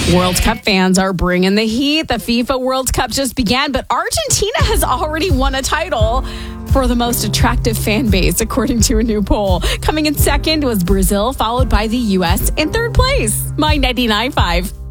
World Cup fans are bringing the heat. The FIFA World Cup just began, but Argentina has already won a title for the most attractive fan base, according to a new poll. Coming in second was Brazil, followed by the U.S. in third place. My 99.5.